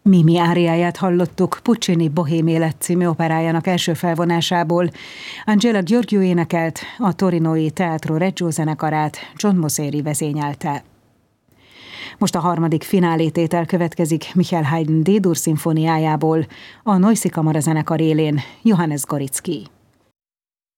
Mimi áriáját hallottuk Puccini Bohém élet című operájának első felvonásából. Angela Gheorghiu énekelt, a torinói Teatro Regio zenekarát John Mauceri vezényelte. Most a harmadik finálététel következik Michael Haydn D-dur szimfóniájából, a Neuszi Kamara zenekar élén Johannes Gorizki.